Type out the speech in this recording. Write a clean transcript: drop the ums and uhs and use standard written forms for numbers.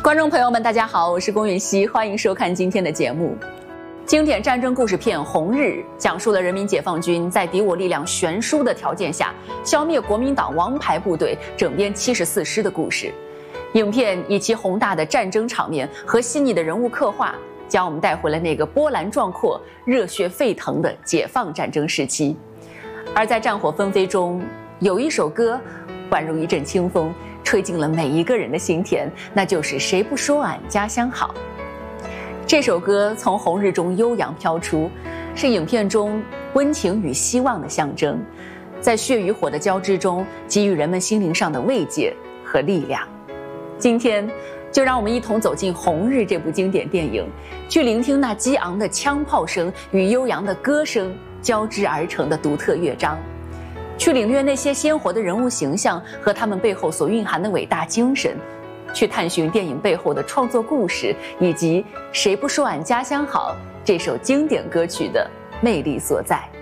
观众朋友们，大家好，我是龚允熙，欢迎收看今天的节目。经典战争故事片《红日》讲述了人民解放军在敌我力量悬殊的条件下，消灭国民党王牌部队整编74师的故事。影片以其宏大的战争场面和细腻的人物刻画，将我们带回了那个波澜壮阔、热血沸腾的解放战争时期。而在战火纷飞中，有一首歌宛如一阵清风，吹进了每一个人的心田，那就是谁不说俺家乡好。这首歌从红日中悠扬飘出，是影片中温情与希望的象征，在血与火的交织中给予人们心灵上的慰藉和力量。今天就让我们一同走进《红日》这部经典电影，去聆听那激昂的枪炮声与悠扬的歌声交织而成的独特乐章，去领略那些鲜活的人物形象和他们背后所蕴含的伟大精神，去探寻电影背后的创作故事，以及谁不说俺家乡好这首经典歌曲的魅力所在。